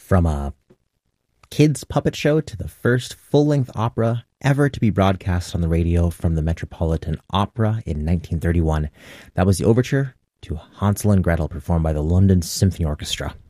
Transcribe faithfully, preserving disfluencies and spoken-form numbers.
From a kids' puppet show to the first full-length opera ever to be broadcast on the radio from the Metropolitan Opera in nineteen thirty-one. That was the overture to Hansel and Gretel, performed by the London Symphony Orchestra.